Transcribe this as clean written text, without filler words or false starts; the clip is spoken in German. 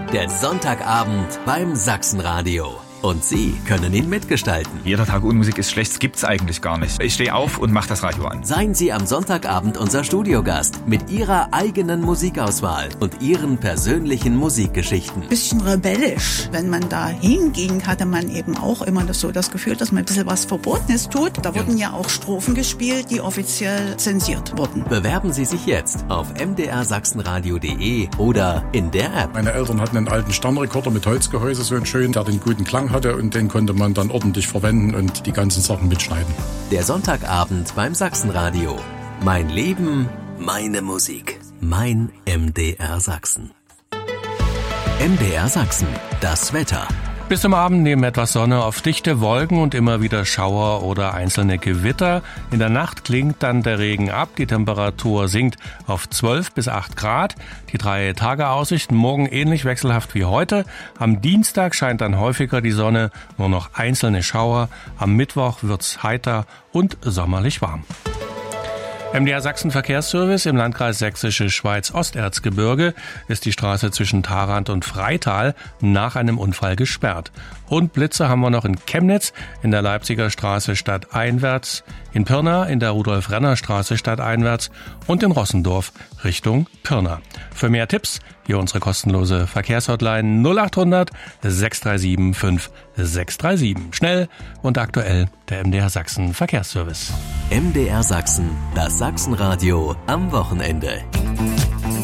der Sonntagabend beim Sachsenradio. Und Sie können ihn mitgestalten. Jeder Tag ohne Musik ist schlecht, das gibt's eigentlich gar nicht. Ich stehe auf und mache das Radio an. Seien Sie am Sonntagabend unser Studiogast mit Ihrer eigenen Musikauswahl und Ihren persönlichen Musikgeschichten. Bisschen rebellisch. Wenn man da hinging, hatte man eben auch immer das Gefühl, dass man ein bisschen was Verbotenes tut. Da wurden ja auch Strophen gespielt, die offiziell zensiert wurden. Bewerben Sie sich jetzt auf mdrsachsenradio.de oder in der App. Meine Eltern hatten einen alten Sternrekorder mit Holzgehäuse, so einen schönen, der den guten Klang hatte, und den konnte man dann ordentlich verwenden und die ganzen Sachen mitschneiden. Der Sonntagabend beim Sachsenradio. Mein Leben, meine Musik. Mein MDR Sachsen. MDR Sachsen, das Wetter. Bis zum Abend neben etwas Sonne auf dichte Wolken und immer wieder Schauer oder einzelne Gewitter. In der Nacht klingt dann der Regen ab. Die Temperatur sinkt auf 12 bis 8 Grad. Die 3-Tage-Aussichten morgen ähnlich wechselhaft wie heute. Am Dienstag scheint dann häufiger die Sonne, nur noch einzelne Schauer. Am Mittwoch wird's heiter und sommerlich warm. MDR Sachsen Verkehrsservice im Landkreis Sächsische Schweiz-Osterzgebirge ist die Straße zwischen Tharandt und Freital nach einem Unfall gesperrt. Und Blitze haben wir noch in Chemnitz, in der Leipziger Straße stadteinwärts, in Pirna, in der Rudolf-Renner-Straße stadteinwärts und in Rossendorf Richtung Pirna. Für mehr Tipps hier unsere kostenlose Verkehrshotline 0800 637 5637. Schnell und aktuell der MDR Sachsen Verkehrsservice. MDR Sachsen, das Sachsenradio am Wochenende.